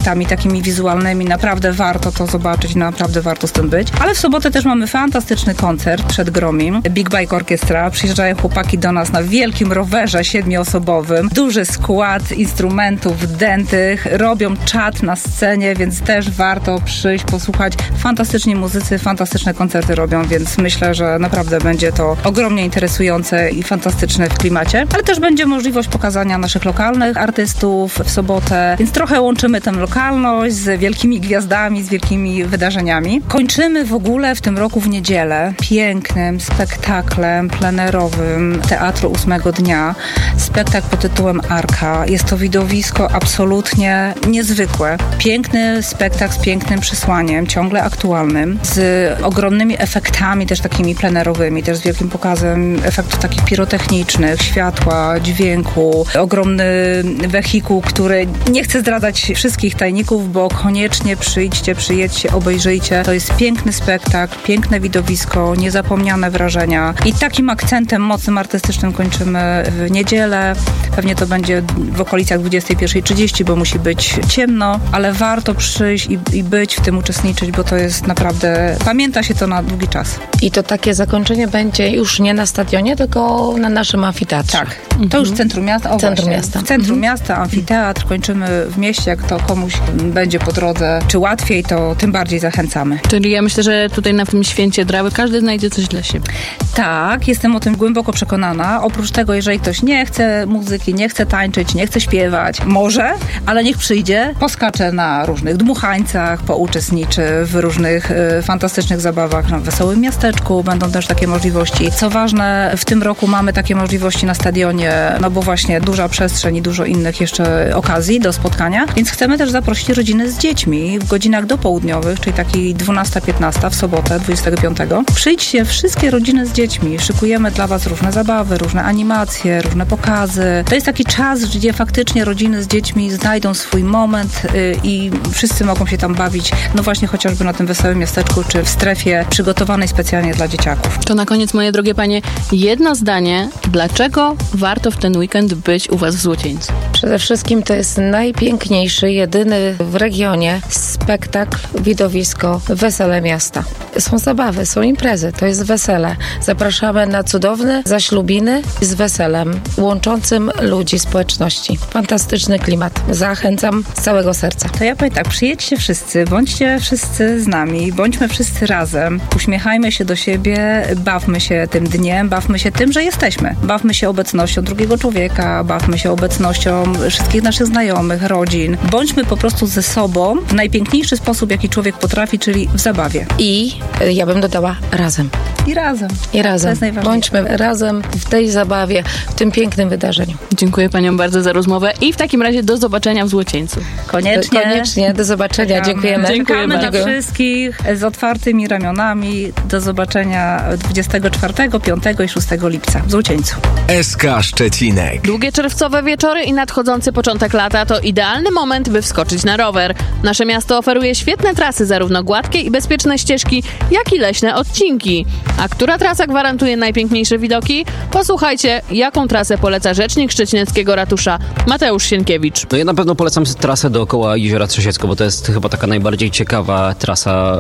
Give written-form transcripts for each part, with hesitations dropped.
efektami takimi wizualnymi. Naprawdę warto to zobaczyć, naprawdę warto z tym być. Ale w sobotę też mamy fantastyczny koncert przed Gromim. Big Bike Orkiestra. Przyjeżdżają chłopaki do nas na wielkim rowerze 7-osobowym. Duży skład instrumentów dętych. Robią czat na scenie, więc też warto przyjść, posłuchać. Fantastyczni muzycy, fantastyczne koncerty robią, więc myślę, że naprawdę będzie to ogromnie interesujące i fantastyczne w klimacie. Ale też będzie możliwość pokazania naszych lokalnych artystów w sobotę, więc trochę łączymy tę lokalność z wielkimi gwiazdami, z wielkimi wydarzeniami. Kończymy w ogóle w tym roku w niedzielę pięknym spektaklem plenerowym Teatru 8 Dnia. Spektakl pod tytułem Arka. Jest to widowisko absolutnie niezwykłe. Piękny spektakl z pięknym przesłaniem, ciągle aktualnym, z ogromnymi efektami też takimi plenerowymi, też z wielkim pokazem efektów takich pirotechnicznych, światła, dźwięku, ogromny wehikuł, który nie chcę zdradzać wszystkich tajników, bo koniecznie przyjedźcie, obejrzyjcie. To jest piękny spektakl, piękne widowisko, niezapomniane wrażenia i takim akcentem mocnym artystycznym kończymy w niedzielę. Pewnie to będzie w okolicach 21:30, bo musi być ciemno, ale warto przyjść i być w tym, uczestniczyć, bo to jest naprawdę, pamięta się to na długi czas. I to takie zakończenie będzie już nie na stadionie, tylko na naszym amfiteatrze. Tak, to już w centrum miasta. Miasta. W centrum miasta, amfiteatr, kończymy w mieście. Jak to komuś będzie po drodze, czy łatwiej, to tym bardziej zachęcamy. Czyli ja myślę, że tutaj na tym święcie Drały każdy znajdzie coś dla siebie. Tak, jestem o tym głęboko przekonana. Oprócz tego, jeżeli ktoś nie chce muzyki, nie chce tańczyć, nie chce śpiewać, może, ale niech przyjdzie, poskacze na różnych dmuchańcach, pouczestniczy w różnych fantastycznych zabawach na Wesołym Miasteczku. Będą też takie możliwości. Co ważne, w tym roku mamy takie możliwości na stadionie, no bo właśnie duża przestrzeń i dużo innych jeszcze okazji do spotkania, więc chcemy też zaprosić rodziny z dziećmi w godzinach dopołudniowych, czyli takiej 12-15 w sobotę 25. Przyjdźcie wszystkie rodziny z dziećmi. Szykujemy dla was różne zabawy, różne animacje, różne pokazy. To jest taki czas, gdzie faktycznie rodziny z dziećmi znajdą swój moment i wszyscy mogą się tam bawić, no właśnie chociażby na tym Wesołym Miasteczku, czy w strefie przygotowanej specjalnie dla dzieciaków. To na koniec, moje drogie panie, jedno zdanie. Dlaczego warto w ten weekend być u was w Złocieńcu? Przede wszystkim to jest najpiękniejszy, jedyny w regionie spektakl, widowisko, wesele miasta. Są zabawy, są imprezy, to jest wesele. Zapraszamy na cudowne zaślubiny z weselem, łączącym ludzi, społeczności. Fantastyczny klimat. Zachęcam z całego serca. To ja powiem tak, przyjedźcie wszyscy, bądźcie wszyscy z nami, bądźmy wszyscy razem, uśmiechajmy się do siebie, bawmy się tym dniem, bawmy się tym, że jesteśmy. Bawmy się obecnością drugiego człowieka, bawmy się obecnością wszystkich naszych znajomych, rodzin. Bądźmy po prostu ze sobą w najpiękniejszy sposób, jaki człowiek potrafi, czyli w zabawie. I ja bym dodała razem. I razem. I razem. To jest najważniejsze. Bądźmy razem w tej zabawie, w tym pięknym wydarzeniu. Dziękuję paniom bardzo za rozmowę i w takim razie do zobaczenia w Złocieńcu. Koniecznie. Do zobaczenia. Dziękujemy. Czekamy na wszystkich z otwartymi ramionami. Do zobaczenia 24, 5 i 6 lipca w Złocieńcu. SK Szczecinek. Długie czerwcowe wieczory i nadchodzący początek lata to idealny moment, by wskoczyć na rower. Nasze miasto oferuje świetne trasy, zarówno gładkie i bezpieczne ścieżki, jak i leśne odcinki. A która trasa gwarantuje najpiękniejsze widoki? Posłuchajcie, jaką trasę poleca rzecznik szczecineckiego ratusza Mateusz Sienkiewicz. No ja na pewno polecam trasę dookoła Jeziora Trzesiecko, bo to jest chyba taka najbardziej ciekawa trasa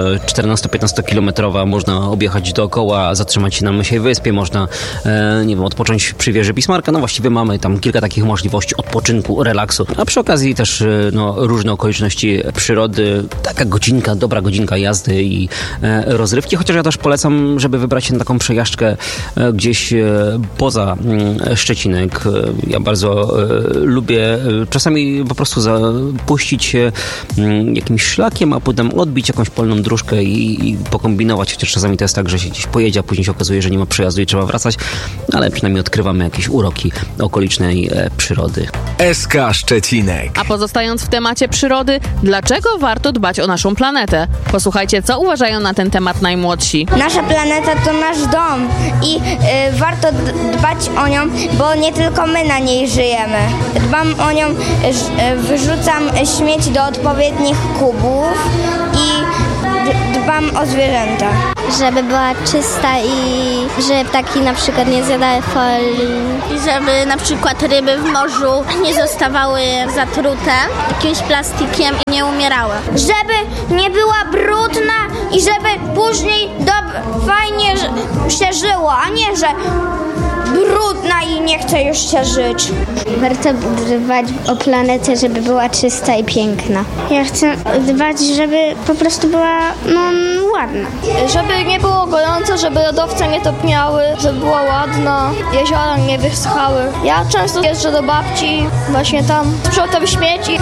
14-15 kilometrowa. Można objechać dookoła, zatrzymać się na Mysiej Wyspie, można nie wiem, odpocząć przy wieży Bismarcka. No właściwie mamy tam kilka takich możliwości odpoczynku, relaksu, a przy okazji też różne okoliczności przyrody. Taka godzinka, dobra godzinka jazdy i rozrywki, chociaż ja też polecam, żeby wybrać się na taką przejażdżkę gdzieś poza Szczecinek. Ja bardzo lubię czasami po prostu zapuścić się jakimś szlakiem, a potem odbić jakąś polną dróżkę i pokombinować, chociaż czasami to jest tak, że się gdzieś pojedzie, a później się okazuje, że nie ma przejazdu i trzeba wracać, ale przynajmniej odkrywamy jakieś uroki okolicznej przyrody. SK Szczecinek. A pozostając w temacie przyrody, dlaczego warto dbać o naszą planetę? Posłuchajcie, co uważają na ten temat najmłodsi. Nasza planeta to nasz dom i warto dbać o nią, bo nie tylko my na niej żyjemy. Dbam o nią, wyrzucam śmieci do odpowiednich kubów i dbam o zwierzęta. Żeby była czysta i żeby ptaki na przykład nie zjadały folii. I żeby na przykład ryby w morzu nie zostawały zatrute jakimś plastikiem i nie umierały. Żeby nie była brudna i żeby później fajnie się żyło, a nie, że brudna i nie chce już się żyć. Warto dbać o planetę, żeby była czysta i piękna. Ja chcę dbać, żeby po prostu była ładna. Żeby nie było gorąco, żeby lodowce nie topniały, żeby była ładna, jeziora nie wyschały. Ja często jeżdżę do babci, właśnie tam sprzątam śmieci.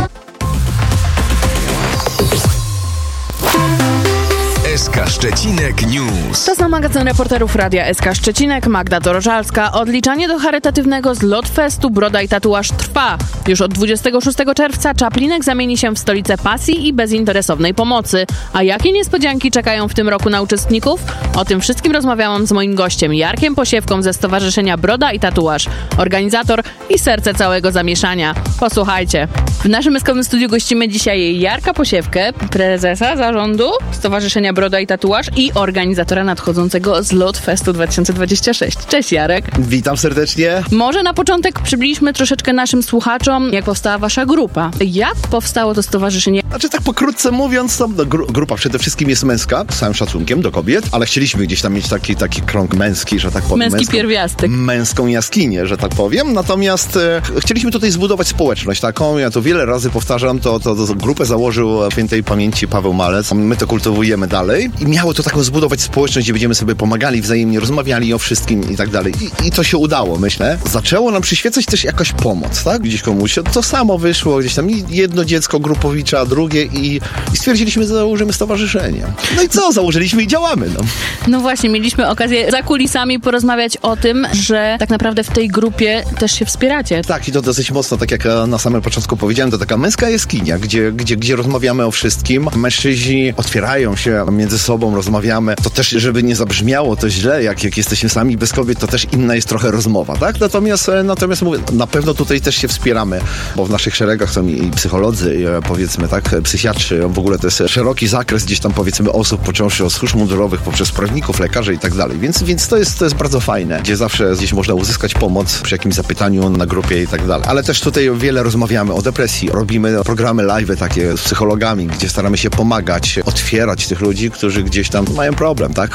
SK Szczecinek News. To jest magazyn reporterów Radia SK Szczecinek, Magda Dorożalska. Odliczanie do charytatywnego Zlotfestu Broda i Tatuaż trwa. Już od 26 czerwca Czaplinek zamieni się w stolicę pasji i bezinteresownej pomocy. A jakie niespodzianki czekają w tym roku na uczestników? O tym wszystkim rozmawiałam z moim gościem Jarkiem Posiewką ze Stowarzyszenia Broda i Tatuaż, organizator i serce całego zamieszania. Posłuchajcie. W naszym eskowym studiu gościmy dzisiaj Jarka Posiewkę, prezesa zarządu Stowarzyszenia Broda i Tatuaż i organizatora nadchodzącego Zlotfestu 2026. Cześć Jarek. Witam serdecznie. Może na początek przybliżmy troszeczkę naszym słuchaczom, jak powstała wasza grupa. Jak powstało to stowarzyszenie? Znaczy tak pokrótce mówiąc, to grupa przede wszystkim jest męska, z całym szacunkiem do kobiet, ale chcieliśmy gdzieś tam mieć taki krąg męski, że tak powiem. Męski pierwiastek. Męską jaskinię, że tak powiem. Natomiast chcieliśmy tutaj zbudować społeczność taką. Ja to wiele razy powtarzam, to grupę założył świętej pamięci Paweł Malec. My to kultywujemy dalej i miało to taką zbudować społeczność, gdzie będziemy sobie pomagali wzajemnie, rozmawiali o wszystkim i tak dalej. I to się udało, myślę. Zaczęło nam przyświecać też jakaś pomoc, tak? Gdzieś komuś. To samo wyszło, gdzieś tam jedno dziecko Grupowicza, drugie i stwierdziliśmy, że założymy stowarzyszenie. No i co? Założyliśmy i działamy, no. No właśnie, mieliśmy okazję za kulisami porozmawiać o tym, że tak naprawdę w tej grupie też się wspieracie. Tak, i to dosyć mocno, tak jak na samym początku powiedziałem, to taka męska jaskinia, gdzie rozmawiamy o wszystkim. Mężczyźni otwierają się między sobą, rozmawiamy. To też, żeby nie zabrzmiało to źle, jak jesteśmy sami bez kobiet, to też inna jest trochę rozmowa, tak? Natomiast mówię, na pewno tutaj też się wspieramy, bo w naszych szeregach są i psycholodzy, i powiedzmy, tak, psychiatrzy, w ogóle to jest szeroki zakres gdzieś tam, powiedzmy, osób, począwszy od służb mundurowych, poprzez prawników, lekarzy i tak dalej. Więc to jest bardzo fajne, gdzie zawsze gdzieś można uzyskać pomoc przy jakimś zapytaniu na grupie i tak dalej. Ale też tutaj wiele rozmawiamy o depresji. Robimy programy live takie z psychologami, gdzie staramy się pomagać, otwierać tych ludzi, którzy gdzieś tam mają problem, tak?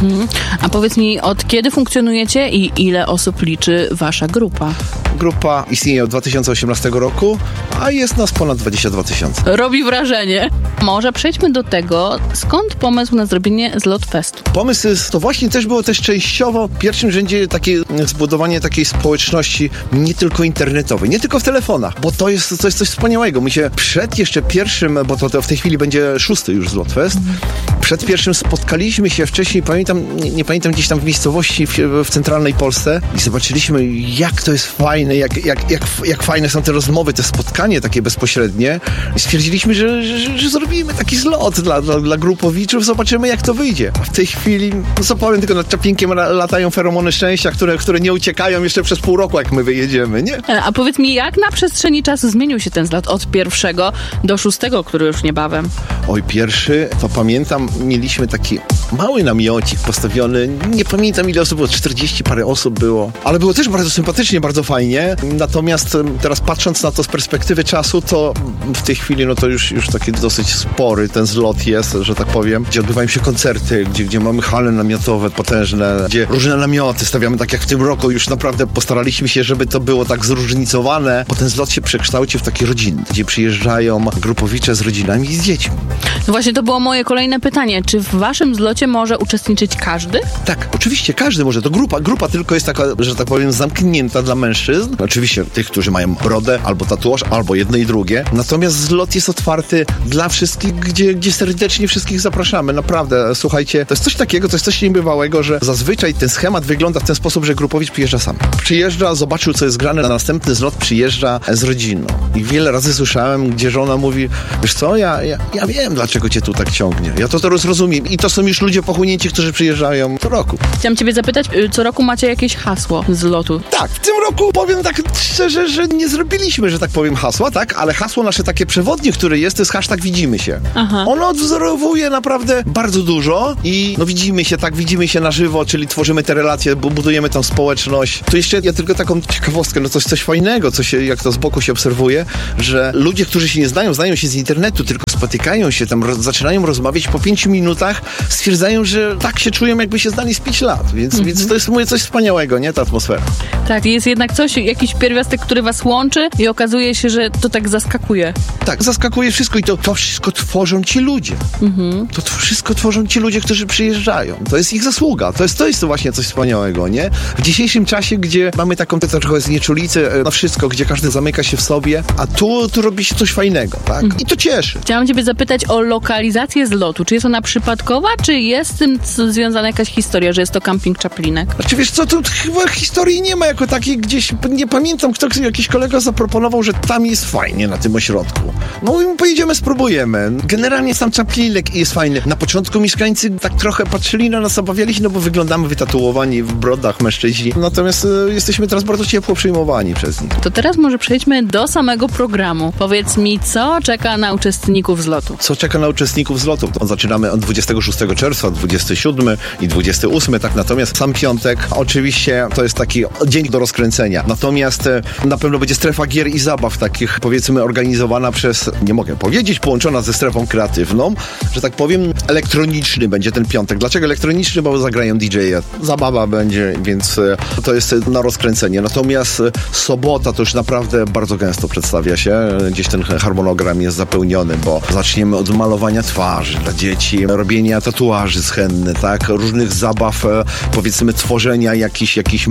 A powiedz mi, od kiedy funkcjonujecie i ile osób liczy wasza grupa? Grupa istnieje od 2018 roku, a jest nas ponad 22 000. Robi wrażenie. Może przejdźmy do tego, skąd pomysł na zrobienie Zlotfestu? Pomysł to właśnie też było częściowo w pierwszym rzędzie takie zbudowanie takiej społeczności nie tylko internetowej, nie tylko w telefonach, bo to jest coś wspaniałego. My się przed jeszcze pierwszym, bo to w tej chwili będzie 6. już Zlotfest, przed pierwszym spotkaliśmy się wcześniej, nie pamiętam, gdzieś tam w miejscowości w centralnej Polsce i zobaczyliśmy, jak to jest fajne, jak fajne są te rozmowy, te spotkanie takie bezpośrednie. I stwierdziliśmy, że zrobimy taki zlot dla grupowiczów, zobaczymy, jak to wyjdzie. A w tej chwili, no co powiem, tylko nad Czaplinkiem latają feromony szczęścia, które nie uciekają jeszcze przez pół roku, jak my wyjedziemy, nie? A powiedz mi, jak na przestrzeni czasu zmienił się ten zlot od 1. do 6., który już niebawem? Oj, pierwszy, to pamiętam, mieliśmy taki mały namiocik postawiony, nie pamiętam ile osób było, 40 parę osób było, ale było też bardzo sympatycznie, bardzo fajnie. Natomiast teraz patrząc na to z perspektywy czasu, to w tej chwili no to już taki dosyć spory ten zlot jest, że tak powiem, gdzie odbywają się koncerty, gdzie mamy hale namiotowe potężne, gdzie różne namioty stawiamy, tak jak w tym roku już naprawdę postaraliśmy się, żeby to było tak zróżnicowane, bo ten zlot się przekształcił w taki rodzinny, gdzie przyjeżdżają grupowicze z rodzinami i z dziećmi. No właśnie, to było moje kolejne pytanie. Czy w waszym zlocie może uczestniczyć każdy? Tak, oczywiście każdy może. To grupa tylko jest taka, że tak powiem, zamknięta dla mężczyzn. Oczywiście tych, którzy mają brodę, albo tatuaż, albo jedno i drugie. Natomiast zlot jest otwarty dla wszystkich, gdzie serdecznie wszystkich zapraszamy. Naprawdę, słuchajcie, to jest coś takiego, to jest coś niebywałego, że zazwyczaj ten schemat wygląda w ten sposób, że grupowicz przyjeżdża sam. Przyjeżdża, zobaczył, co jest grane, na następny zlot przyjeżdża z rodziną. I wiele razy słyszałem, gdzie żona mówi, wiesz co, ja wiem, dlaczego cię tu tak ciągnie. Ja to teraz rozumiem. I to są już ludzie pochłonięci, którzy przyjeżdżają co roku. Chciałam ciebie zapytać, co roku macie jakieś hasło z lotu? Tak, w tym roku powiem tak szczerze, że nie zrobiliśmy, że tak powiem, hasła, tak? Ale hasło nasze takie przewodnie, które jest, to jest hashtag widzimy się. Aha. Ono odwzorowuje naprawdę bardzo dużo i widzimy się na żywo, czyli tworzymy te relacje, budujemy tą społeczność. Tu jeszcze ja tylko taką ciekawostkę, coś fajnego, jak to z boku się obserwuje, że ludzie, którzy się nie znają się z internetu, tylko spotykają się tam, zaczynają rozmawiać, po 5 minutach stwierdzają, że tak się czują, jakby się znali z 5 lat. Więc to jest coś wspaniałego, nie? Ta atmosfera. Tak, jest jednak jakiś pierwiastek, który was łączy i okazuje się, że to tak zaskakuje. Tak, zaskakuje wszystko i to wszystko tworzą ci ludzie. To wszystko tworzą ci ludzie, którzy przyjeżdżają. To jest ich zasługa. To jest właśnie coś wspaniałego, nie? W dzisiejszym czasie, gdzie mamy taką trochę znieczulicę na wszystko, gdzie każdy zamyka się w sobie, a tu robi się coś fajnego, tak? I to cieszy. Chciałam ciebie zapytać o lokalizację zlotu. Czy jest ona przypadkowa, czy jest z tym związana jakaś historia, że jest to camping Czaplinek? Znaczy, wiesz co, tu chyba historii nie ma jako takiej, gdzieś, nie pamiętam, jakiś kolega zaproponował, że tam jest fajnie na tym ośrodku. No i pojedziemy, spróbujemy. Generalnie sam Czaplinek jest fajny. Na początku mieszkańcy tak trochę patrzyli na nas, obawiali się, bo wyglądamy wytatuowani w brodach mężczyźni. Natomiast jesteśmy teraz bardzo ciepło przyjmowani przez nich. To teraz może przejdźmy do samego programu. Powiedz mi, co czeka na uczestników zlotu? Co czeka na uczestników zlotu? Zaczynamy od 26 czerwca, 27 i 28, tak, natomiast sam piątek oczywiście to jest taki dzień do rozkręcenia. Natomiast na pewno będzie strefa gier i zabaw takich, powiedzmy, organizowana przez, nie mogę powiedzieć, połączona ze strefą kreatywną, że tak powiem, elektroniczny będzie ten piątek. Dlaczego elektroniczny? Bo zagrają DJ-e. Zabawa będzie, więc to jest na rozkręcenie. Natomiast sobota to już naprawdę bardzo gęsto przedstawia się. Gdzieś ten harmonogram jest zapełniony, bo zaczniemy od malowania twarzy dla dzieci, robienia tatuaży z henny, tak? Różnych zabaw, powiedzmy, tworzenia jakichś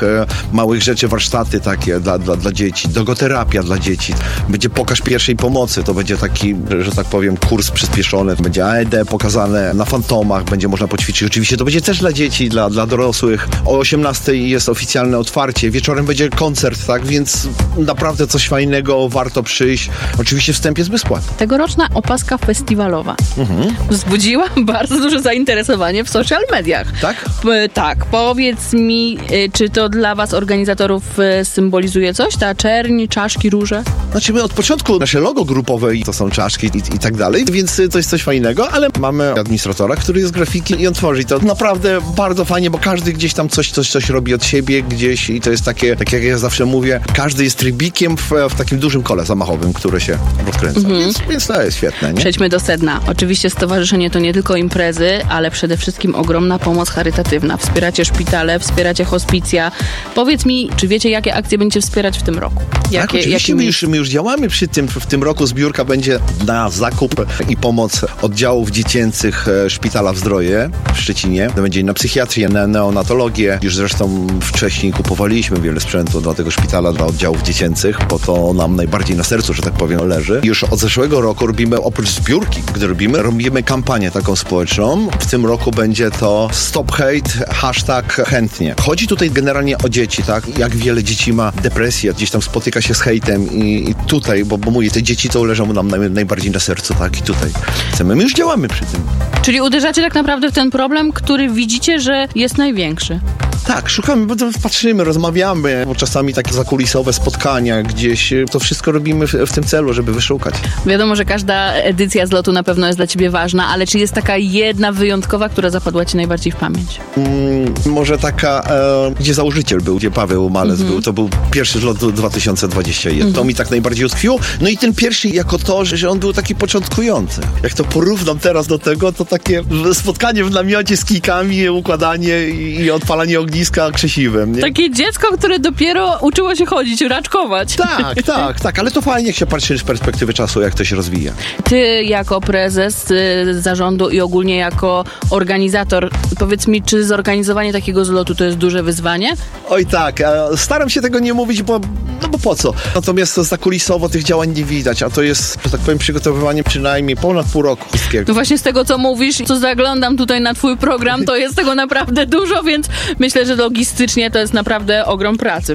małych rzeczy, warsztaty takie dla dzieci, dogoterapia dla dzieci. Będzie pokaz pierwszej pomocy, to będzie taki, że tak powiem, kurs przyspieszony, będzie AED pokazane na fantomach, będzie można poćwiczyć. Oczywiście to będzie też dla dzieci, dla dorosłych. O 18 jest oficjalne otwarcie, wieczorem będzie koncert, tak? Więc naprawdę coś fajnego, warto przyjść. Oczywiście wstęp jest bezpłatny. Tegoroczna opaska festiwalowa wzbudziła bardzo duże zainteresowanie w social mediach. Tak? Tak. Powiedz mi, czy to dla was, organizatorów, symbolizuje coś? Ta czerń, czaszki, róże? Znaczy, my od początku nasze logo grupowe to są czaszki i tak dalej, więc to jest coś fajnego, ale mamy administratora, który jest grafikiem i on tworzy. To naprawdę bardzo fajnie, bo każdy gdzieś tam coś robi od siebie gdzieś i to jest takie, tak jak ja zawsze mówię, każdy jest trybikiem w takim dużym kole zamachowym, które się rozkręca. Więc to jest świetne, nie? Przejdźmy do sedna. Oczywiście stowarzyszenie to nie tylko imprezy, ale przede wszystkim ogromna pomoc charytatywna. Wspieracie szpitale, wspieracie hospicja. Powiedz mi, czy wiecie, jakie akcje będziecie wspierać w tym roku? Tak, oczywiście my już działamy przy tym. W tym roku zbiórka będzie na zakup i pomoc oddziałów dziecięcych Szpitala w Zdroje w Szczecinie. To będzie na psychiatrię, na neonatologię. Już zresztą wcześniej kupowaliśmy wiele sprzętu dla tego szpitala, dla oddziałów dziecięcych, bo to nam najbardziej na sercu, że tak powiem, leży. Już od zeszłego roku robimy, oprócz zbiórki, gdy robimy kampanię taką społeczną. W tym roku będzie to Stop Hate, hashtag chętnie. Chodzi tutaj generalnie o dzieci, tak? Jak wiele dzieci ma depresję, gdzieś tam spotyka się z hejtem i tutaj, bo mówię, te dzieci to leżą nam najbardziej na sercu, tak? I tutaj chcemy, my już działamy przy tym. Czyli uderzacie tak naprawdę w ten problem, który widzicie, że jest największy. Tak, szukamy, bo patrzymy, rozmawiamy, bo czasami takie zakulisowe spotkania gdzieś, to wszystko robimy w tym celu, żeby wyszukać. Wiadomo, że każda edycja zlotu na pewno jest dla ciebie ważna, ale czy jest taka jedna wyjątkowa, która zapadła ci najbardziej w pamięć? Może taka, gdzie założyciel był, gdzie Paweł Malec był, to był pierwszy zlot 2021. To mi tak najbardziej utkwiło. No i ten pierwszy jako to, że on był taki początkujący. Jak to porównam teraz do tego, to takie spotkanie w namiocie z kijkami, układanie i odpalanie ogniska krzesiwem. Nie? Takie dziecko, które dopiero uczyło się chodzić, raczkować. Tak, ale to fajnie, jak się patrzy z perspektywy czasu, jak to się rozwija. Ty jako prezes zarządu i ogólnie jako organizator, powiedz mi, czy zorganizowanie takiego zlotu to jest duże wyzwanie? Oj tak, staram się tego nie mówić, bo po co? Natomiast zakulisowo tych działań nie widać, a to jest, że tak powiem, przygotowywanie przynajmniej ponad pół roku wszystkiego. No właśnie z tego, co mówisz, co zaglądam tutaj na twój program, to jest tego naprawdę dużo, więc myślę, że logistycznie to jest naprawdę ogrom pracy.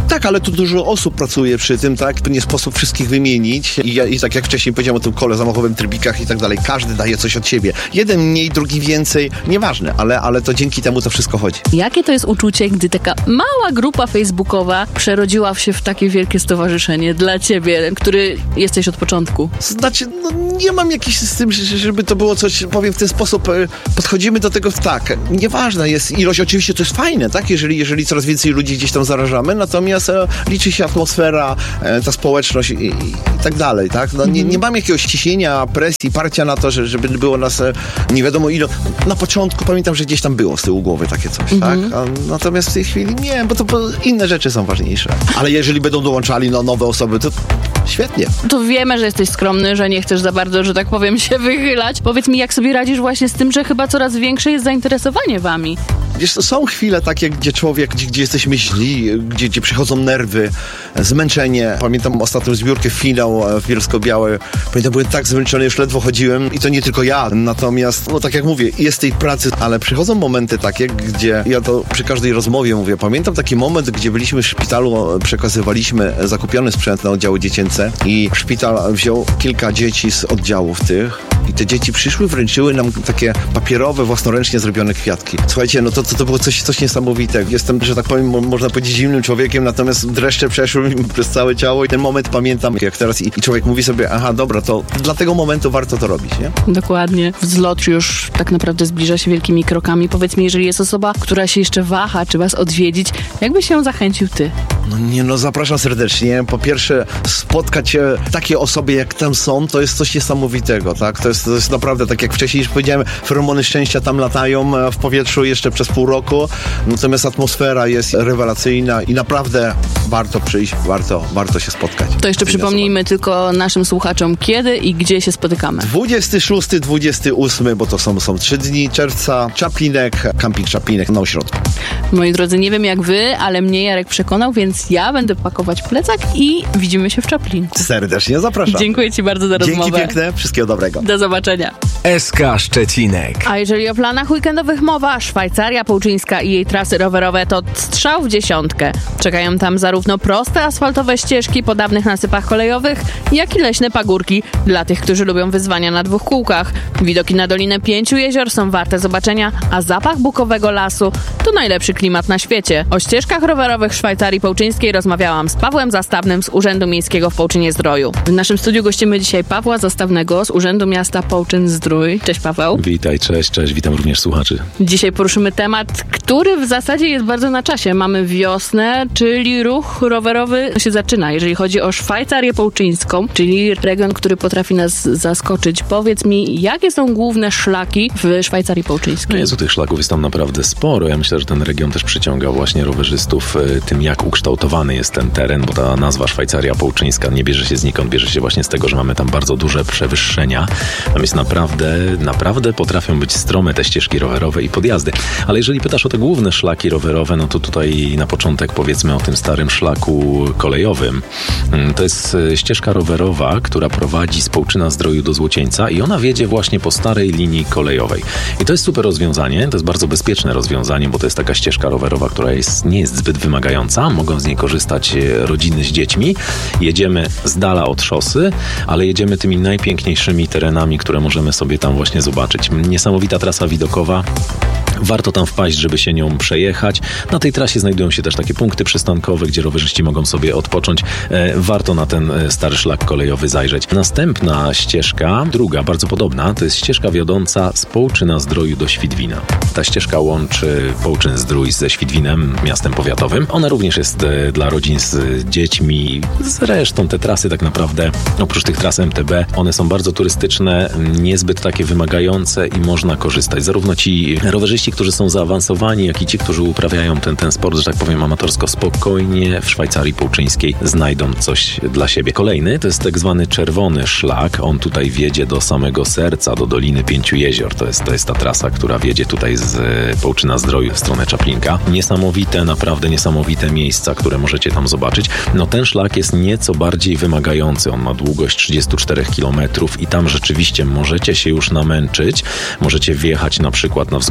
Tak, ale tu dużo osób pracuje przy tym, tak? Nie sposób wszystkich wymienić. I tak jak wcześniej powiedziałem o tym kole zamachowym, trybikach i tak dalej, każdy daje coś od siebie. Jeden mniej, drugi więcej, nieważne, ale to dzięki temu to wszystko chodzi. Jakie to jest uczucie, gdy taka mała grupa facebookowa przerodziła się w takie wielkie stowarzyszenie dla ciebie, który jesteś od początku? Znaczy, nie mam jakiś z tym, żeby to było coś, powiem w ten sposób, podchodzimy do tego tak. Nieważna jest ilość, oczywiście to jest fajne, tak? Jeżeli coraz więcej ludzi gdzieś tam zarażamy, natomiast liczy się atmosfera, ta społeczność i tak dalej, tak? Nie mam jakiegoś ciśnienia, presji, parcia na to, żeby było nas nie wiadomo ile. Na początku pamiętam, że gdzieś tam było z tyłu głowy takie coś, tak? Natomiast w tej chwili nie, bo to inne rzeczy są ważniejsze. Ale jeżeli będą dołączali nowe osoby, to świetnie. To wiemy, że jesteś skromny, że nie chcesz za bardzo, że tak powiem, się wychylać. Powiedz mi, jak sobie radzisz właśnie z tym, że chyba coraz większe jest zainteresowanie wami? Wiesz, są chwile takie, gdzie człowiek, gdzie jesteśmy źli, gdzie przychodzą nerwy, zmęczenie. Pamiętam ostatnią zbiórkę, finał w Bielsko-Białej. Pamiętam, byłem tak zmęczony, już ledwo chodziłem i to nie tylko ja. Natomiast, tak jak mówię, jest tej pracy, ale przychodzą momenty takie, gdzie ja to przy każdej rozmowie mówię. Pamiętam taki moment, gdzie byliśmy w szpitalu, przekazywaliśmy zakupiony sprzęt na oddziały dziecięce i szpital wziął kilka dzieci z oddziałów tych i te dzieci przyszły, wręczyły nam takie papierowe, własnoręcznie zrobione kwiatki. Słuchajcie, to było coś niesamowitego. Jestem, że tak powiem, można powiedzieć zimnym człowiekiem, natomiast dreszcze przeszły mi przez całe ciało i ten moment pamiętam jak teraz i człowiek mówi sobie, aha, dobra, to dla tego momentu warto to robić, nie? Dokładnie. Wzlot już tak naprawdę zbliża się wielkimi krokami. Powiedz mi, jeżeli jest osoba, która się jeszcze waha, czy was odwiedzić, jakbyś się zachęcił ty? Zapraszam serdecznie. Po pierwsze, spotkać takie osoby, jak tam są, to jest coś niesamowitego, tak? To jest naprawdę, tak jak wcześniej już powiedziałem, feromony szczęścia tam latają w powietrzu jeszcze przez pół roku, natomiast atmosfera jest rewelacyjna i naprawdę warto przyjść, warto się spotkać. To jeszcze przypomnijmy tylko naszym słuchaczom, kiedy i gdzie się spotykamy. 26, 28, bo to są 3 dni czerwca, Czaplinek, Camping Czaplinek na ośrodku. Moi drodzy, nie wiem jak wy, ale mnie Jarek przekonał, więc ja będę pakować plecak i widzimy się w Czaplinku. Serdecznie zapraszam. Dziękuję ci bardzo za rozmowę. Dzięki piękne, wszystkiego dobrego. Do zobaczenia. SK Szczecinek. A jeżeli o planach weekendowych mowa, Szwajcaria Połczyńska i jej trasy rowerowe to strzał w dziesiątkę. Czekają tam zarówno proste asfaltowe ścieżki po dawnych nasypach kolejowych, jak i leśne pagórki dla tych, którzy lubią wyzwania na 2 kółkach. Widoki na Dolinę 5 Jezior są warte zobaczenia, a zapach bukowego lasu to najlepszy klimat na świecie. O ścieżkach rowerowych Szwajcarii Połczyńskiej rozmawiałam z Pawłem Zastawnym z Urzędu Miejskiego w Połczynie-Zdroju. W naszym studiu gościmy dzisiaj Pawła Zastawnego z Urzędu Miasta Połczyn-Zdrój. Cześć Paweł. Witaj, cześć, witam również słuchaczy. Dzisiaj poruszymy temat, który w zasadzie jest bardzo na czasie. Mamy wiosnę, czyli ruch rowerowy się zaczyna. Jeżeli chodzi o Szwajcarię Połczyńską, czyli region, który potrafi nas zaskoczyć. Powiedz mi, jakie są główne szlaki w Szwajcarii Połczyńskiej? Jezu, tych szlaków jest tam naprawdę sporo. Ja myślę, że ten region też przyciąga właśnie rowerzystów tym, jak ukształtowany jest ten teren, bo ta nazwa Szwajcaria Połczyńska nie bierze się znikąd, bierze się właśnie z tego, że mamy tam bardzo duże przewyższenia. Tam jest naprawdę potrafią być strome te ścieżki rowerowe i podjazdy. Ale jeżeli pytasz o te główne szlaki rowerowe, no to tutaj na początek powiedzmy o tym starym szlaku kolejowym. To jest ścieżka rowerowa, która prowadzi z Połczyna-Zdroju do Złocieńca i ona wiedzie właśnie po starej linii kolejowej. I to jest super rozwiązanie, to jest bardzo bezpieczne rozwiązanie, bo to jest taka ścieżka rowerowa, która nie jest zbyt wymagająca. Mogą z niej korzystać rodziny z dziećmi. Jedziemy z dala od szosy, ale jedziemy tymi najpiękniejszymi terenami, które możemy sobie tam właśnie zobaczyć. Niesamowita trasa widokowa. Warto tam wpaść, żeby się nią przejechać. Na tej trasie znajdują się też takie punkty przystankowe, gdzie rowerzyści mogą sobie odpocząć. Warto na ten stary szlak kolejowy zajrzeć. Następna ścieżka, druga, bardzo podobna, to jest ścieżka wiodąca z Połczyna-Zdroju do Świdwina. Ta ścieżka łączy Połczyn-Zdrój ze Świdwinem, miastem powiatowym. Ona również jest dla rodzin z dziećmi. Zresztą te trasy tak naprawdę, oprócz tych tras MTB, one są bardzo turystyczne, niezbyt takie wymagające i można korzystać. Zarówno ci rowerzyści, którzy są zaawansowani, jak i ci, którzy uprawiają ten sport, że tak powiem, amatorsko, spokojnie w Szwajcarii Połczyńskiej znajdą coś dla siebie. Kolejny to jest tak zwany czerwony szlak. On tutaj wiedzie do samego serca, do Doliny 5 Jezior. To jest ta trasa, która wiedzie tutaj z Połczyna-Zdroju w stronę Czaplinka. Naprawdę niesamowite miejsca, które możecie tam zobaczyć. No ten szlak jest nieco bardziej wymagający. On ma długość 34 km i tam rzeczywiście możecie się już namęczyć. Możecie wjechać na przykład na wzgórze, które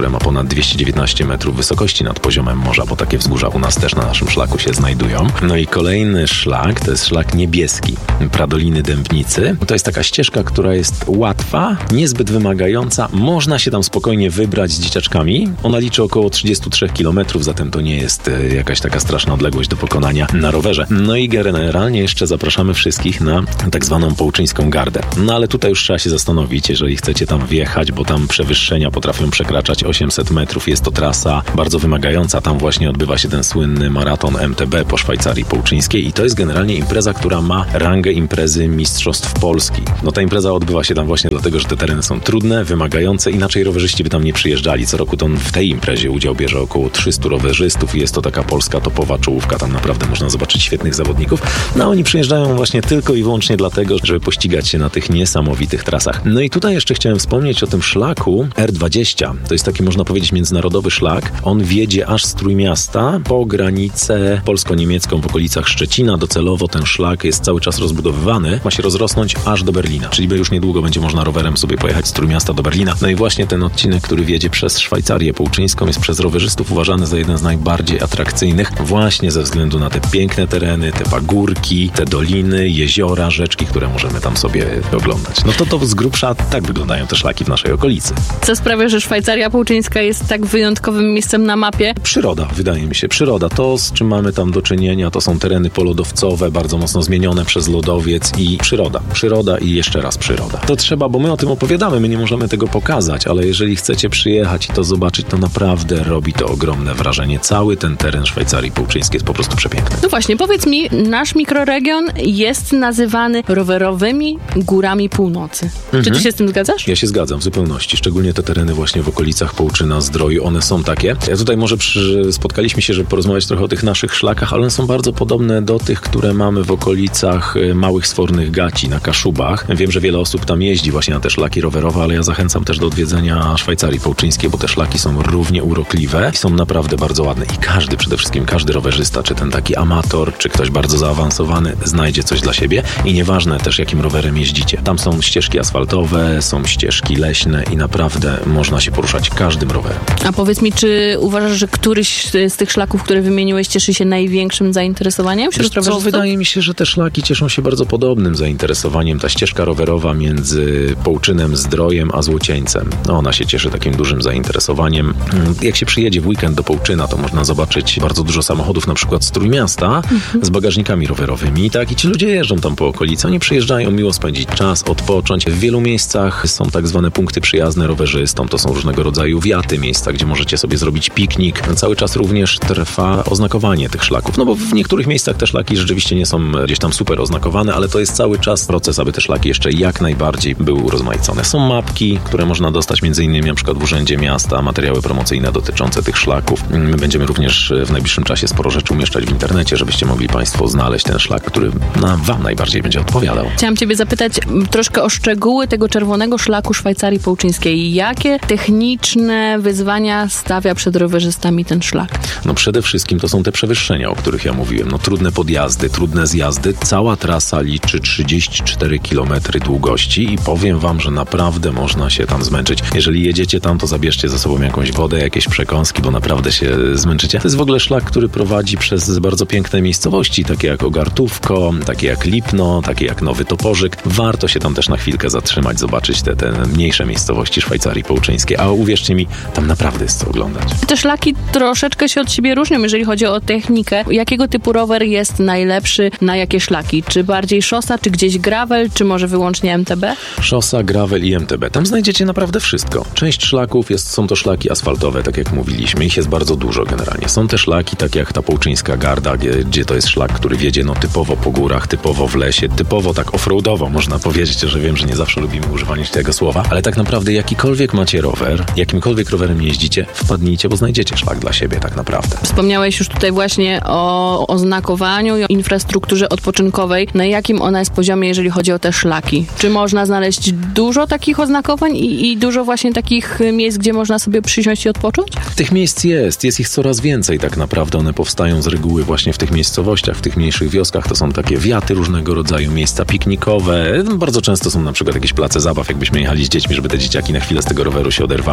które ma ponad 219 metrów wysokości nad poziomem morza, bo takie wzgórza u nas też na naszym szlaku się znajdują. No i kolejny szlak to jest szlak niebieski, Pradoliny Dębnicy. To jest taka ścieżka, która jest łatwa, niezbyt wymagająca. Można się tam spokojnie wybrać z dzieciaczkami. Ona liczy około 33 km, zatem to nie jest jakaś taka straszna odległość do pokonania na rowerze. No i generalnie jeszcze zapraszamy wszystkich na tak zwaną Połczyńską Gardę. No ale tutaj już trzeba się zastanowić, jeżeli chcecie tam wjechać, bo tam przewyższenia potrafią przekraczać 800 metrów. Jest to trasa bardzo wymagająca. Tam właśnie odbywa się ten słynny maraton MTB po Szwajcarii Połczyńskiej i to jest generalnie impreza, która ma rangę imprezy Mistrzostw Polski. No ta impreza odbywa się tam właśnie dlatego, że te tereny są trudne, wymagające, inaczej rowerzyści by tam nie przyjeżdżali. Co roku to w tej imprezie udział bierze około 300 rowerzystów i jest to taka polska topowa czołówka. Tam naprawdę można zobaczyć świetnych zawodników. No oni przyjeżdżają właśnie tylko i wyłącznie dlatego, żeby pościgać się na tych niesamowitych trasach. No i tutaj jeszcze chciałem wspomnieć o tym szlaku R20. To jest taki, można powiedzieć, międzynarodowy szlak. On wiedzie aż z Trójmiasta po granicę polsko-niemiecką w okolicach Szczecina. Docelowo ten szlak jest cały czas rozbudowywany. Ma się rozrosnąć aż do Berlina. Czyli już niedługo będzie można rowerem sobie pojechać z Trójmiasta do Berlina. No i właśnie ten odcinek, który wiedzie przez Szwajcarię Połczyńską, jest przez rowerzystów uważany za jeden z najbardziej atrakcyjnych właśnie ze względu na te piękne tereny, te pagórki, te doliny, jeziora, rzeczki, które możemy tam sobie oglądać. No to z grubsza tak wyglądają te szlaki w naszej okolicy. Co sprawia, że Szwajcaria Połczyńska jest tak wyjątkowym miejscem na mapie? Przyroda, wydaje mi się. Przyroda. To, z czym mamy tam do czynienia, to są tereny polodowcowe, bardzo mocno zmienione przez lodowiec i przyroda. Przyroda i jeszcze raz przyroda. To trzeba, bo my o tym opowiadamy, my nie możemy tego pokazać, ale jeżeli chcecie przyjechać i to zobaczyć, to naprawdę robi to ogromne wrażenie. Cały ten teren Szwajcarii Połczyńskiej jest po prostu przepiękny. No właśnie, powiedz mi, nasz mikroregion jest nazywany rowerowymi górami północy. Czy ty się z tym zgadzasz? Ja się zgadzam w zupełności. Szczególnie te tereny właśnie w okolicach Połczyna, Zdroju, one są takie. Ja tutaj może spotkaliśmy się, żeby porozmawiać trochę o tych naszych szlakach, ale one są bardzo podobne do tych, które mamy w okolicach Małych Sfornych Gaci na Kaszubach. Wiem, że wiele osób tam jeździ właśnie na te szlaki rowerowe, ale ja zachęcam też do odwiedzenia Szwajcarii Połczyńskiej, bo te szlaki są równie urokliwe i są naprawdę bardzo ładne. I przede wszystkim każdy rowerzysta, czy ten taki amator, czy ktoś bardzo zaawansowany, znajdzie coś dla siebie i nieważne też, jakim rowerem jeździcie. Tam są ścieżki asfaltowe, są ścieżki leśne i naprawdę można się poruszać każdym rowerem. A powiedz mi, czy uważasz, że któryś z tych szlaków, które wymieniłeś, cieszy się największym zainteresowaniem wśród rowerzystów? Wydaje mi się, że te szlaki cieszą się bardzo podobnym zainteresowaniem. Ta ścieżka rowerowa między Połczynem, Zdrojem a Złocieńcem. No, ona się cieszy takim dużym zainteresowaniem. Jak się przyjedzie w weekend do Połczyna, to można zobaczyć bardzo dużo samochodów, na przykład z Trójmiasta, z bagażnikami rowerowymi, tak? I ci ludzie jeżdżą tam po okolicy. Oni przyjeżdżają miło spędzić czas, odpocząć. W wielu miejscach są tak zwane punkty przyjazne rowerzystom. To są różnego rodzaju wiaty, miejsca, gdzie możecie sobie zrobić piknik. Cały czas również trwa oznakowanie tych szlaków. No bo w niektórych miejscach te szlaki rzeczywiście nie są gdzieś tam super oznakowane, ale to jest cały czas proces, aby te szlaki jeszcze jak najbardziej były urozmaicone. Są mapki, które można dostać m.in. na przykład w Urzędzie Miasta, materiały promocyjne dotyczące tych szlaków. My będziemy również w najbliższym czasie sporo rzeczy umieszczać w internecie, żebyście mogli Państwo znaleźć ten szlak, który Wam najbardziej będzie odpowiadał. Chciałam Ciebie zapytać troszkę o szczegóły tego czerwonego szlaku Szwajcarii Połczyńskiej. Jakie techniczne wyzwania stawia przed rowerzystami ten szlak? No przede wszystkim to są te przewyższenia, o których ja mówiłem. No trudne podjazdy, trudne zjazdy. Cała trasa liczy 34 km długości i powiem Wam, że naprawdę można się tam zmęczyć. Jeżeli jedziecie tam, to zabierzcie ze sobą jakąś wodę, jakieś przekąski, bo naprawdę się zmęczycie. To jest w ogóle szlak, który prowadzi przez bardzo piękne miejscowości, takie jak Ogartówko, takie jak Lipno, takie jak Nowy Toporzyk. Warto się tam też na chwilkę zatrzymać, zobaczyć te mniejsze miejscowości Szwajcarii Połczyńskiej, a uwierzcie mi, tam naprawdę jest co oglądać. Te szlaki troszeczkę się od siebie różnią, jeżeli chodzi o technikę. Jakiego typu rower jest najlepszy na jakie szlaki? Czy bardziej szosa, czy gdzieś gravel, czy może wyłącznie MTB? Szosa, gravel i MTB. Tam znajdziecie naprawdę wszystko. Część szlaków są to szlaki asfaltowe, tak jak mówiliśmy. Ich jest bardzo dużo generalnie. Są te szlaki, tak jak ta Połczyńska Garda, gdzie to jest szlak, który wiedzie typowo po górach, typowo w lesie, typowo tak offroadowo, można powiedzieć, że wiem, że nie zawsze lubimy używać tego słowa, ale tak naprawdę jakikolwiek macie rower, jakimkolwiek rowerem jeździcie, wpadnijcie, bo znajdziecie szlak dla siebie tak naprawdę. Wspomniałeś już tutaj właśnie o oznakowaniu i o infrastrukturze odpoczynkowej. Na jakim ona jest poziomie, jeżeli chodzi o te szlaki? Czy można znaleźć dużo takich oznakowań i dużo właśnie takich miejsc, gdzie można sobie przysiąść i odpocząć? Tych miejsc jest ich coraz więcej tak naprawdę. One powstają z reguły właśnie w tych miejscowościach, w tych mniejszych wioskach. To są takie wiaty różnego rodzaju, miejsca piknikowe. Bardzo często są na przykład jakieś place zabaw, jakbyśmy jechali z dziećmi, żeby te dzieciaki na chwilę z tego roweru się oderwały, zajęły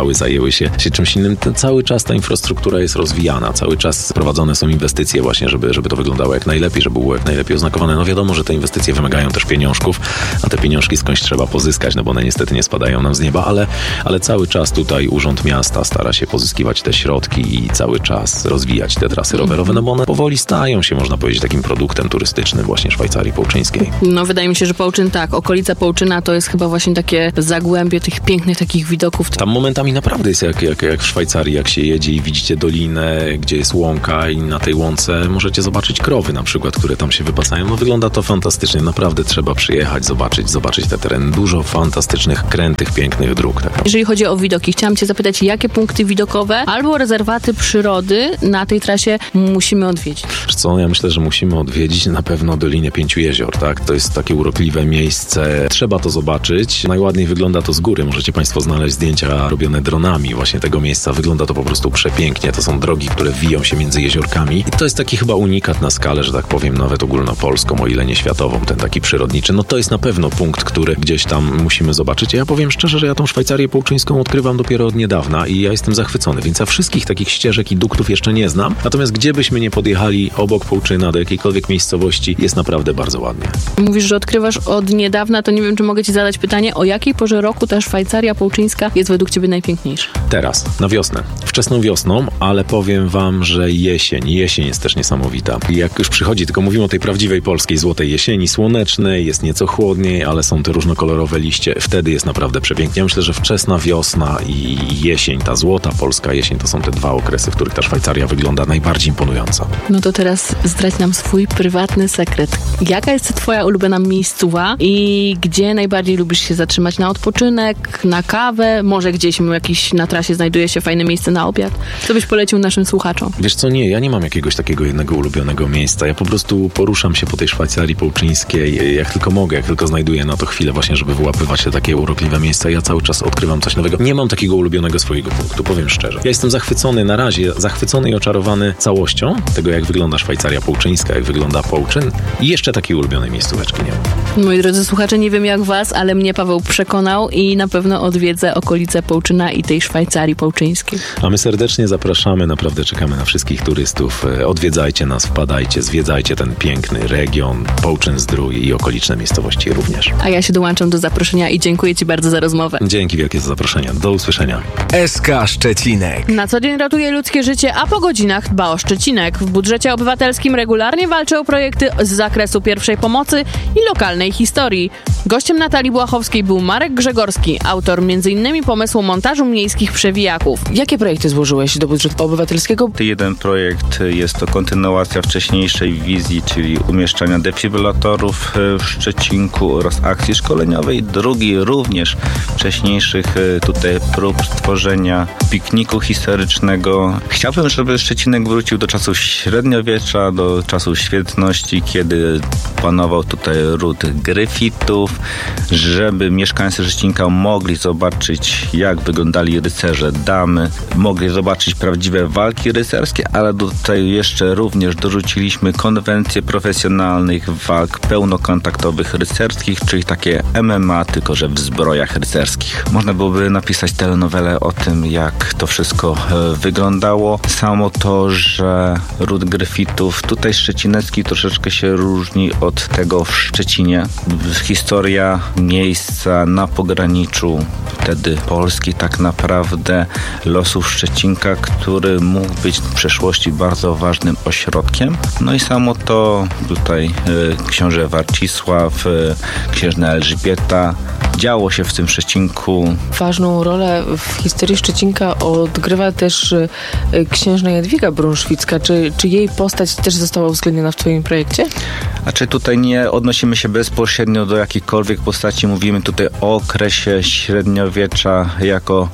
stały się czymś innym. Cały czas ta infrastruktura jest rozwijana, cały czas prowadzone są inwestycje właśnie, żeby to wyglądało jak najlepiej, żeby było jak najlepiej oznakowane. No wiadomo, że te inwestycje wymagają też pieniążków, a te pieniążki skądś trzeba pozyskać, no bo one niestety nie spadają nam z nieba, ale cały czas tutaj Urząd Miasta stara się pozyskiwać te środki i cały czas rozwijać te trasy rowerowe, no bo one powoli stają się, można powiedzieć, takim produktem turystycznym właśnie Szwajcarii Połczyńskiej. No wydaje mi się, że Połczyn okolica Połczyna to jest chyba właśnie takie zagłębie tych pięknych takich widoków. Tam momentami naprawdę jest jak w Szwajcarii, jak się jedzie i widzicie dolinę, gdzie jest łąka i na tej łące możecie zobaczyć krowy na przykład, które tam się wypasają. No wygląda to fantastycznie, naprawdę trzeba przyjechać, zobaczyć te tereny. Dużo fantastycznych, krętych, pięknych dróg. Tak. Jeżeli chodzi o widoki, chciałam cię zapytać, jakie punkty widokowe albo rezerwaty przyrody na tej trasie musimy odwiedzić? Wiesz co, ja myślę, że musimy odwiedzić na pewno Dolinę Pięciu Jezior, tak? To jest takie urokliwe miejsce. Trzeba to zobaczyć. Najładniej wygląda to z góry. Możecie Państwo znaleźć zdjęcia robione dronami właśnie tego miejsca. Wygląda to po prostu przepięknie. To są drogi, które wiją się między jeziorkami. I to jest taki chyba unikat na skalę, że tak powiem, nawet ogólnopolską, o ile nie światową, ten taki przyrodniczy. No to jest na pewno punkt, który gdzieś tam musimy zobaczyć. Ja powiem szczerze, że ja tą Szwajcarię Połczyńską odkrywam dopiero od niedawna i ja jestem zachwycony, więc ja wszystkich takich ścieżek i duktów jeszcze nie znam. Natomiast gdzie byśmy nie podjechali obok Połczyna do jakiejkolwiek miejscowości, jest naprawdę bardzo ładnie. Mówisz, że odkrywasz od niedawna, to nie wiem, czy mogę ci zadać pytanie, o jakiej porze roku ta Szwajcaria Połczyńska jest według ciebie najpiękniejsza? Teraz, na wiosnę. Wczesną wiosną, ale powiem wam, że jesień jest też niesamowita. I jak już przychodzi, tylko mówimy o tej prawdziwej polskiej złotej jesieni, słonecznej, jest nieco chłodniej, ale są te różnokolorowe liście. Wtedy jest naprawdę przepięknie. Ja myślę, że wczesna wiosna i jesień, ta złota polska jesień, to są te dwa okresy, w których ta Szwajcaria wygląda najbardziej imponująco. No to teraz zdradź nam swój prywatny sekret. Jaka jest twoja ulubiona miejscowa i gdzie najbardziej lubisz się zatrzymać na odpoczynek, na kawę? Może gdzieś na trasie znajduje się fajne miejsce na obiad? Co byś polecił naszym słuchaczom? Wiesz co, nie, ja nie mam jakiegoś takiego jednego ulubionego miejsca. Ja po prostu poruszam się po tej Szwajcarii Połczyńskiej, jak tylko mogę, jak tylko znajduję na to chwilę właśnie, żeby wyłapywać te takie urokliwe miejsca. Ja cały czas odkrywam coś nowego. Nie mam takiego ulubionego swojego punktu, powiem szczerze. Ja jestem zachwycony na razie, zachwycony i oczarowany całością tego, jak wygląda Szwajcaria Połczyńska, jak wygląda Połczyn i jeszcze takiej ulubionej miejscóweczki nie mam. Moi drodzy słuchacze, nie wiem jak was, ale mnie Paweł przekonał i na pewno odwiedzę okolice Połczyna i tej Szwajcarii Połczyńskiej. A my serdecznie zapraszamy, naprawdę czekamy na wszystkich turystów. Odwiedzajcie nas, wpadajcie, zwiedzajcie ten piękny region, Połczyn-Zdrój i okoliczne miejscowości również. A ja się dołączam do zaproszenia i dziękuję ci bardzo za rozmowę. Dzięki wielkie za zaproszenie. Do usłyszenia. SK Szczecinek. Na co dzień ratuje ludzkie życie, a po godzinach dba o Szczecinek. W budżecie obywatelskim regularnie walczy o projekty z zakresu pierwszej pomocy i lokalnej historii. Gościem Natalii Błachowskiej był Marek Grzegorski, autor m.in. pomysłu montażu miejskich przewijaków. Jakie projekty złożyłeś do budżetu obywatelskiego? Jeden projekt jest to kontynuacja wcześniejszej wizji, czyli umieszczania defibrylatorów w Szczecinku oraz akcji szkoleniowej. Drugi również wcześniejszych tutaj prób stworzenia pikniku historycznego. Chciałbym, żeby Szczecinek wrócił do czasów średniowiecza, do czasów świetności, kiedy panował tutaj ród gryfitów, żeby mieszkańcy Szczecinka mogli zobaczyć, jak wyglądali rycerze, damy, mogli zobaczyć prawdziwe walki rycerskie, ale tutaj jeszcze również dorzuciliśmy konwencję profesjonalnych walk pełnokontaktowych rycerskich, czyli takie MMA, tylko że w zbrojach rycerskich. Można byłoby napisać telenowelę o tym, jak to wszystko wyglądało. Samo to, że ród gryfitów tutaj szczecinecki troszeczkę się różni od tego w Szczecinie. Historia miejsca na pograniczu wtedy Polski tak naprawdę, losów Szczecinka, który mógł być w przeszłości bardzo ważnym ośrodkiem. No i samo to tutaj książę Warcisław, księżna Elżbieta, działo się w tym Szczecinku. Ważną rolę w historii Szczecinka odgrywa też księżna Jadwiga Brunszwicka. Czy jej postać też została uwzględniona w twoim projekcie? A czy tutaj nie odnosimy się bezpośrednio do jakiejkolwiek postaci? Mówimy tutaj o okresie średniowiecza jako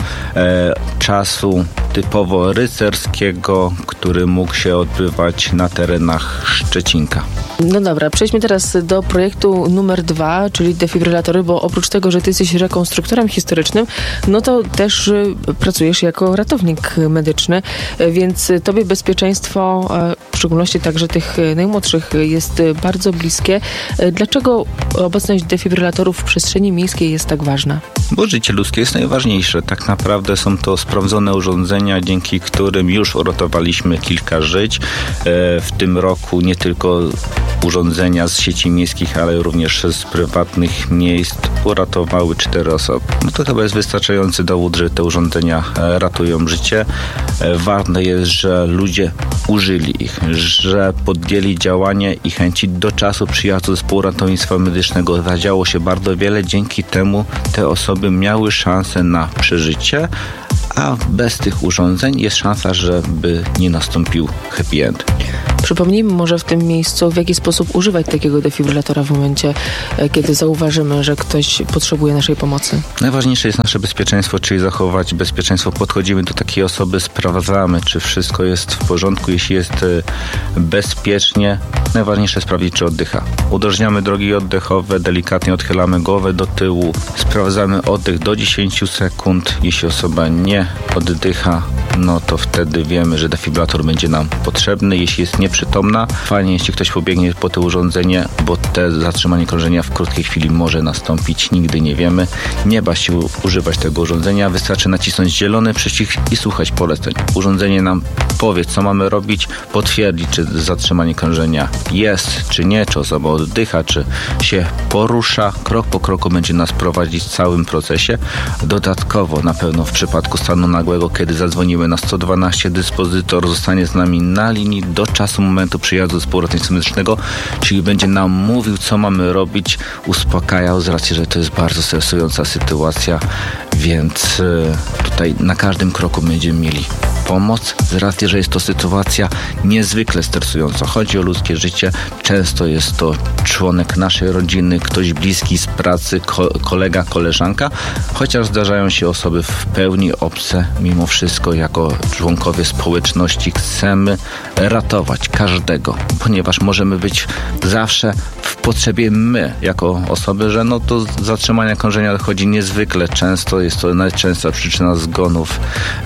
czasu typowo rycerskiego, który mógł się odbywać na terenach Szczecinka. No dobra, przejdźmy teraz do projektu numer 2, czyli defibrylatory, bo oprócz tego, że ty jesteś rekonstruktorem historycznym, no to też pracujesz jako ratownik medyczny, więc tobie bezpieczeństwo, w szczególności także tych najmłodszych, jest bardzo bliskie. Dlaczego obecność defibrylatorów w przestrzeni miejskiej jest tak ważna? Bo życie ludzkie jest najważniejsze. Tak naprawdę są to sprawdzone urządzenia, dzięki którym już uratowaliśmy kilka żyć. W tym roku nie tylko urządzenia z sieci miejskich, ale również z prywatnych miejsc uratowały 4 osoby. No to chyba jest wystarczający dowód, że te urządzenia ratują życie. Ważne jest, że ludzie użyli ich, że podjęli działanie i chęci do czasu przyjazdu zespołu ratownictwa medycznego. Zadziało się bardzo wiele, dzięki temu te osoby miały szansę na przeżycie, a bez tych urządzeń jest szansa, żeby nie nastąpił happy end. Przypomnijmy może w tym miejscu, w jaki sposób używać takiego defibrylatora w momencie, kiedy zauważymy, że ktoś potrzebuje naszej pomocy. Najważniejsze jest nasze bezpieczeństwo, czyli zachować bezpieczeństwo. Podchodzimy do takiej osoby, sprawdzamy, czy wszystko jest w porządku. Jeśli jest bezpiecznie, najważniejsze jest sprawdzić, czy oddycha. Udrażniamy drogi oddechowe, delikatnie odchylamy głowę do tyłu, sprawdzamy oddech do 10 sekund. Jeśli osoba nie oddycha, no to wtedy wiemy, że defibrylator będzie nam potrzebny. Jeśli jest nieprzytomna, fajnie, jeśli ktoś pobiegnie po to urządzenie, bo te zatrzymanie krążenia w krótkiej chwili może nastąpić, nigdy nie wiemy. Nie bać się używać tego urządzenia, wystarczy nacisnąć zielony przycisk i słuchać poleceń. Urządzenie nam powie, co mamy robić, potwierdzi, czy zatrzymanie krążenia jest, czy nie, czy osoba oddycha, czy się porusza. Krok po kroku będzie nas prowadzić w całym procesie. Dodatkowo na pewno w przypadku stanu nagłego, kiedy zadzwonimy na 112, dyspozytor zostanie z nami na linii do czasu momentu przyjazdu zespołu ratownictwa medycznego, czyli będzie nam mówił, co mamy robić, uspokajał z racji, że to jest bardzo stresująca sytuacja, więc tutaj na każdym kroku będziemy mieli pomoc, z racji, że jest to sytuacja niezwykle stresująca. Chodzi o ludzkie życie, często jest to członek naszej rodziny, ktoś bliski z pracy, kolega, koleżanka, chociaż zdarzają się osoby w pełni obce, mimo wszystko jako członkowie społeczności chcemy ratować każdego, ponieważ możemy być zawsze w potrzebie my, jako osoby, że no to zatrzymania krążenia dochodzi niezwykle często, jest to najczęstsza przyczyna zgonów.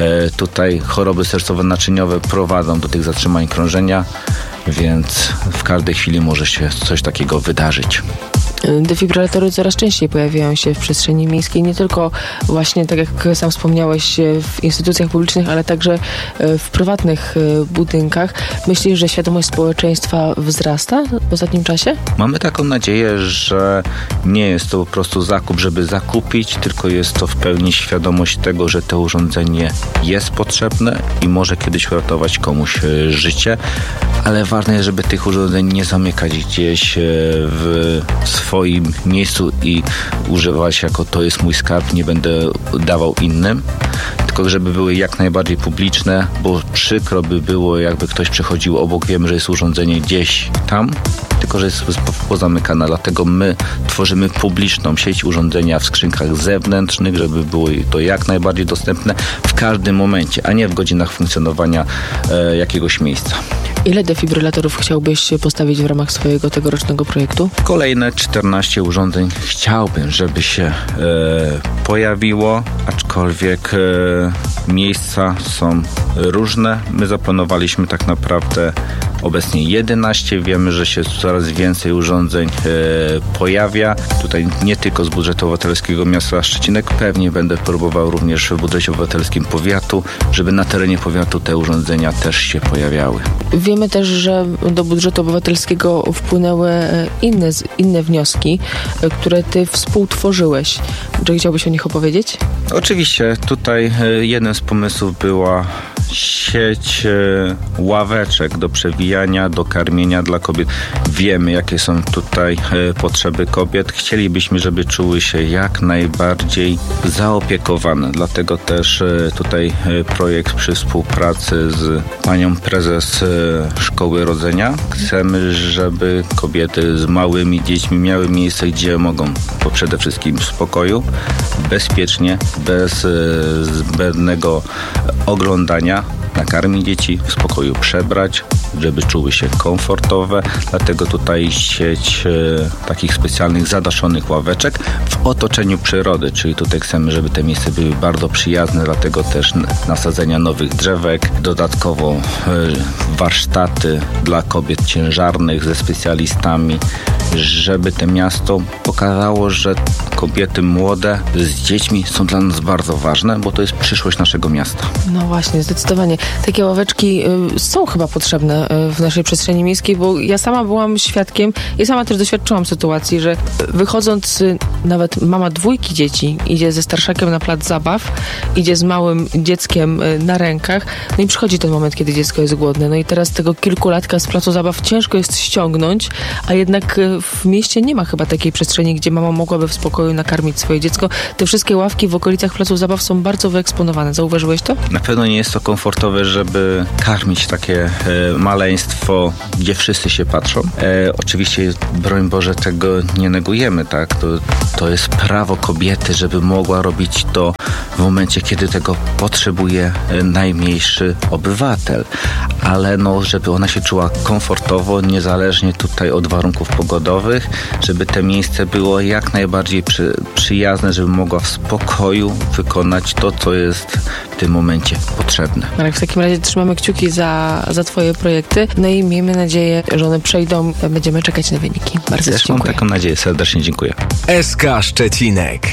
Tutaj choroby sercowo-naczyniowe prowadzą do tych zatrzymań krążenia, więc w każdej chwili może się coś takiego wydarzyć. Defibrylatory coraz częściej pojawiają się w przestrzeni miejskiej, nie tylko właśnie, tak jak sam wspomniałeś, w instytucjach publicznych, ale także w prywatnych budynkach. Myślisz, że świadomość społeczeństwa wzrasta w ostatnim czasie? Mamy taką nadzieję, że nie jest to po prostu zakup, żeby zakupić, tylko jest to w pełni świadomość tego, że to urządzenie jest potrzebne i może kiedyś uratować komuś życie, ale ważne jest, żeby tych urządzeń nie zamykać gdzieś w swoim miejscu i używać jako to jest mój skarb, nie będę dawał innym, tylko żeby były jak najbardziej publiczne, bo przykro by było, jakby ktoś przechodził obok, wiemy, że jest urządzenie gdzieś tam, tylko że jest pozamykane, dlatego my tworzymy publiczną sieć urządzenia w skrzynkach zewnętrznych, żeby było to jak najbardziej dostępne w każdym momencie, a nie w godzinach funkcjonowania jakiegoś miejsca. Ile defibrylatorów chciałbyś postawić w ramach swojego tegorocznego projektu? Kolejne 14 urządzeń chciałbym, żeby się pojawiło, aczkolwiek miejsca są różne. My zaplanowaliśmy tak naprawdę obecnie 11. Wiemy, że się coraz więcej urządzeń pojawia. Tutaj nie tylko z budżetu obywatelskiego miasta Szczecinek. Pewnie będę próbował również w budżecie obywatelskim powiatu, żeby na terenie powiatu te urządzenia też się pojawiały. Wiemy też, że do budżetu obywatelskiego wpłynęły inne wnioski, które ty współtworzyłeś. Czy chciałbyś o nich opowiedzieć? Oczywiście. Tutaj jeden z pomysłów była sieć ławeczek do przewijania, do karmienia dla kobiet. Wiemy, jakie są tutaj potrzeby kobiet. Chcielibyśmy, żeby czuły się jak najbardziej zaopiekowane. Dlatego też tutaj projekt przy współpracy z panią prezes Szkoły Rodzenia. Chcemy, żeby kobiety z małymi dziećmi miały miejsce, gdzie mogą przede wszystkim w spokoju, bezpiecznie, bez zbędnego oglądania, nakarmić dzieci, w spokoju przebrać, żeby czuły się komfortowe. Dlatego tutaj sieć takich specjalnych zadaszonych ławeczek w otoczeniu przyrody, czyli tutaj chcemy, żeby te miejsca były bardzo przyjazne, dlatego też nasadzenia nowych drzewek, dodatkowo warsztaty dla kobiet ciężarnych ze specjalistami, żeby to miasto pokazało, że kobiety młode z dziećmi są dla nas bardzo ważne, bo to jest przyszłość naszego miasta. No właśnie, zdecydowanie. Takie ławeczki są chyba potrzebne w naszej przestrzeni miejskiej, bo ja sama byłam świadkiem, ja sama też doświadczyłam sytuacji, że wychodząc, nawet mama 2 dzieci idzie ze starszakiem na plac zabaw, idzie z małym dzieckiem na rękach, no i przychodzi ten moment, kiedy dziecko jest głodne. No i teraz tego kilkulatka z placu zabaw ciężko jest ściągnąć, a jednak w mieście nie ma chyba takiej przestrzeni, gdzie mama mogłaby w spokoju nakarmić swoje dziecko. Te wszystkie ławki w okolicach placu zabaw są bardzo wyeksponowane. Zauważyłeś to? Na pewno nie jest to komfortowe, żeby karmić takie maleństwo, gdzie wszyscy się patrzą. Oczywiście, broń Boże, tego nie negujemy, tak? To jest prawo kobiety, żeby mogła robić to w momencie, kiedy tego potrzebuje najmniejszy obywatel. Ale żeby ona się czuła komfortowo, niezależnie tutaj od warunków pogodowych, żeby to miejsce było jak najbardziej przyjazne, żeby mogła w spokoju wykonać to, co jest w tym momencie potrzebne. Marek, w takim razie trzymamy kciuki za Twoje projekty, no i miejmy nadzieję, że one przejdą. Będziemy czekać na wyniki. Bardzo Też dziękuję. mam taką nadzieję. Serdecznie dziękuję. SK Szczecinek.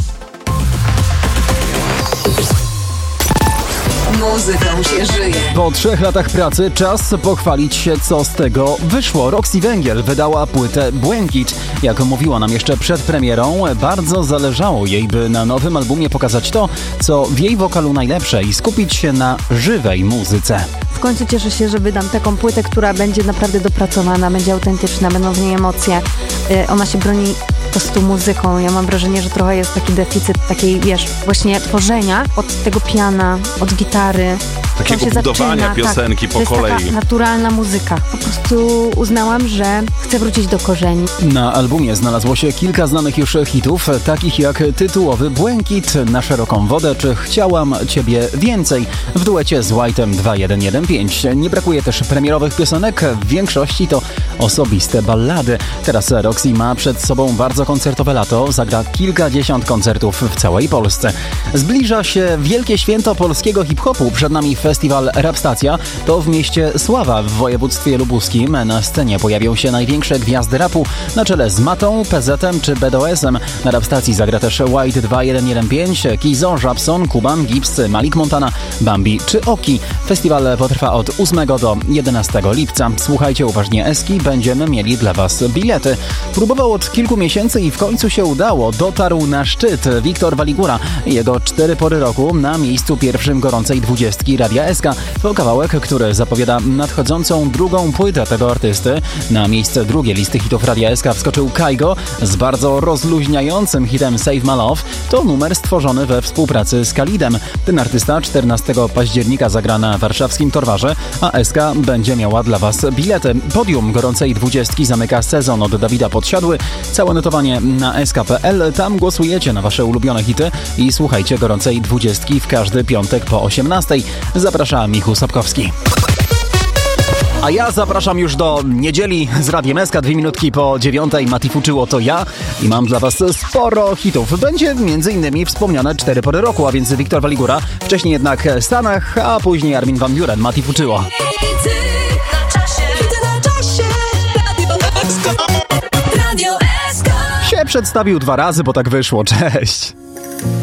Muzyką się żyje. Po 3 latach pracy czas pochwalić się, co z tego wyszło. Roxy Węgiel wydała płytę Błękit. Jak mówiła nam jeszcze przed premierą, bardzo zależało jej, by na nowym albumie pokazać to, co w jej wokalu najlepsze i skupić się na żywej muzyce. W końcu cieszę się, że wydam taką płytę, która będzie naprawdę dopracowana, będzie autentyczna, będą w niej emocje. Ona się broni po prostu muzyką. Ja mam wrażenie, że trochę jest taki deficyt takiej, właśnie tworzenia od tego piana, od gitary. Takiego budowania piosenki po kolei. To jest taka naturalna muzyka. Po prostu uznałam, że chcę wrócić do korzeni. Na albumie znalazło się kilka znanych już hitów, takich jak tytułowy Błękit, Na szeroką wodę czy Chciałam Ciebie więcej w duecie z White'em 2115. Nie brakuje też premierowych piosenek, w większości to osobiste ballady. Teraz Roxy ma przed sobą bardzo koncertowe lato, zagra kilkadziesiąt koncertów w całej Polsce. Zbliża się wielkie święto polskiego hip-hopu, przed nami festiwal Rapstacja. To w mieście Sława w województwie lubuskim. Na scenie pojawią się największe gwiazdy rapu na czele z Matą, PZ-em czy BDOS-em. Na Rapstacji zagra też White 2115, Kizo, Żabson, Kuban, Gibbs, Malik Montana, Bambi czy Oki. Festiwal potrwa od 8 do 11 lipca. Słuchajcie uważnie Eski, będziemy mieli dla Was bilety. Próbował od kilku miesięcy i w końcu się udało. Dotarł na szczyt Wiktor Waligura. Jego 4 pory roku na miejscu pierwszym gorącej 20 Radia SK. To kawałek, który zapowiada nadchodzącą drugą płytę tego artysty. Na miejsce drugie listy hitów Radia SK wskoczył Kaigo z bardzo rozluźniającym hitem Save My Love. To numer stworzony we współpracy z Khalidem. Ten artysta 14 października zagra na warszawskim Torwarze, a SK będzie miała dla Was bilety. Podium gorącej 20 zamyka sezon od Dawida Podsiadły. Całe notowanie na sk.pl. Tam głosujecie na Wasze ulubione hity i słuchajcie gorącej 20 w każdy piątek po 18. Zaprasza Michał Sapkowski. A ja zapraszam już do niedzieli z Radiem SK, 2 minutki po 9. Mati Fuczyło to ja i mam dla Was sporo hitów. Będzie m.in. wspomniane 4 pory roku, a więc Wiktor Waligura, wcześniej jednak Stanach, a później Armin van Buuren, Mati Fuczyło. Się przedstawił 2 razy, bo tak wyszło. Cześć!